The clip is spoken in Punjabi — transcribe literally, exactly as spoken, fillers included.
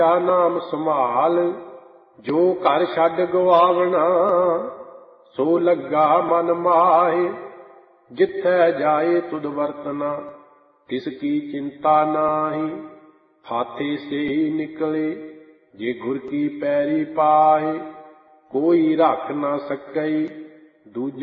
ਨਾਮ ਸੰਭਾਲ, ਜੋ ਘਰ ਛੱਡ ਗਵਾਵਣਾ, ਸੋ ਲੱਗਾ ਮਨ ਮਾਹਿ। ਜਿੱਥੈ ਜਾਏ ਤੁਧ ਵਰਤਨਾ, ਤਿਸ ਕੀ ਚਿੰਤਾ ਨਾਹੀ। ਹਾਥੇ ਸੇ ਨਿਕਲੇ, ਜੇ ਗੁਰ ਕੀ ਪੈਰੀ ਪਾਹੇ। ਕੋਈ ਰੱਖ ਨਾ ਸਕਈ, ਦੂਜਾ